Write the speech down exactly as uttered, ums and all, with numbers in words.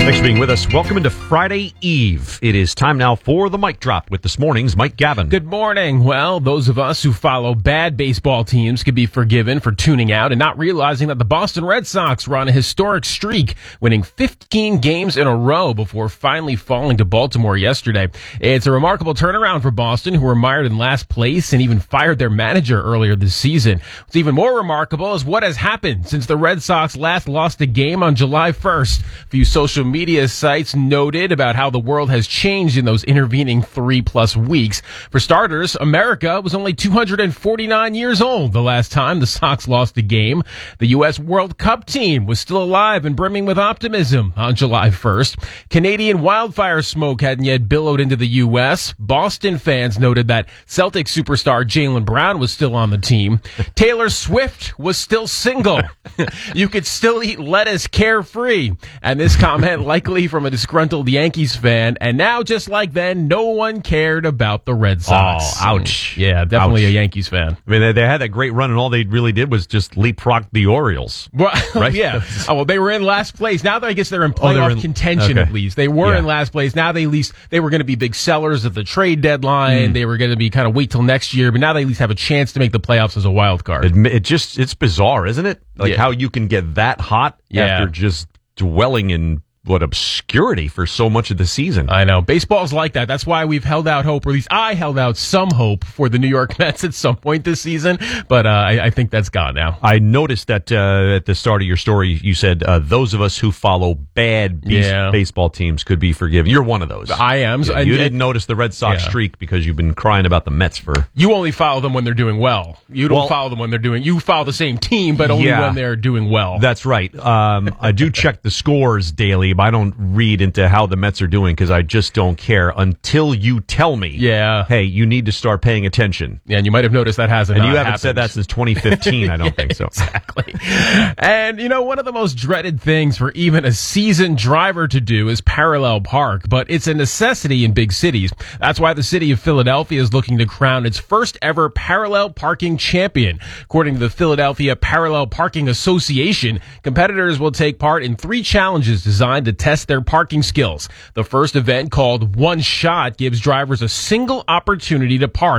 Thanks for being with us. Welcome into Friday Eve. It is time now for the Mic Drop with this morning's Mike Gavin. Good morning. Well, those of us who follow bad baseball teams could be forgiven for tuning out and not realizing that the Boston Red Sox were on a historic streak, winning fifteen games in a row before finally falling to Baltimore yesterday. It's a remarkable turnaround for Boston, who were mired in last place and even fired their manager earlier this season. What's even more remarkable is what has happened since the Red Sox last lost a game on July first. A few social media sites noted about how the world has changed in those intervening three-plus weeks. For starters, America was only two hundred forty-nine years old the last time the Sox lost a game. The U S World Cup team was still alive and brimming with optimism on July first. Canadian wildfire smoke hadn't yet billowed into the U S. Boston fans noted that Celtic superstar Jaylen Brown was still on the team. Taylor Swift was still single. You could still eat lettuce carefree. And this comment likely from a disgruntled Yankees fan. And now, just like then, no one cared about the Red Sox. Oh, ouch. Yeah, definitely Ouch. a Yankees fan. I mean, they, they had that great run, and all they really did was just leapfrog the Orioles. Well, right? Yeah. Oh, well, they were in last place. Now I guess they're in playoff oh, they're in, contention, okay. at least. They were yeah. in last place. Now they at least, they were going to be big sellers of the trade deadline. Mm. They were going to be kind of wait till next year, but now they at least have a chance to make the playoffs as a wild card. It, it just, it's bizarre, isn't it? Like yeah. how you can get that hot yeah. after just dwelling in what obscurity for so much of the season. I know. Baseball's like that. That's why we've held out hope, or at least I held out some hope for the New York Mets at some point this season, but uh, I, I think that's gone now. I noticed that uh, at the start of your story, you said uh, those of us who follow bad base- yeah. baseball teams could be forgiven. You're one of those. I am. Yeah, and, you and, didn't notice the Red Sox yeah. streak because you've been crying about the Mets for... You only follow them when they're doing well. You don't well, follow them when they're doing... You follow the same team, but only yeah, when they're doing well. That's right. Um, I do check the scores daily, but I don't read into how the Mets are doing because I just don't care until you tell me, yeah. hey, you need to start paying attention. Yeah, and you might have noticed that hasn't And you haven't happened. said that since twenty fifteen, I don't yeah, think so. Exactly. And, you know, one of the most dreaded things for even a seasoned driver to do is parallel park, but it's a necessity in big cities. That's why the city of Philadelphia is looking to crown its first ever parallel parking champion. According to the Philadelphia Parallel Parking Association, competitors will take part in three challenges designed to test their parking skills. The first event, called One Shot, gives drivers a single opportunity to park